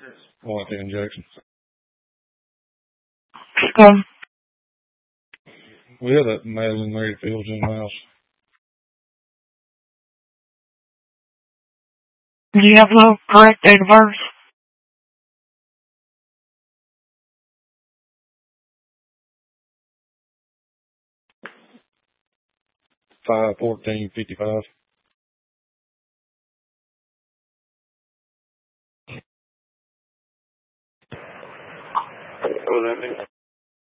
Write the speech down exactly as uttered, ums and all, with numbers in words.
Warranty injection. Okay. We have that Madeline Mary Fields in the house. Do you have the correct date of birth? Five fourteen fifty five. What does that mean?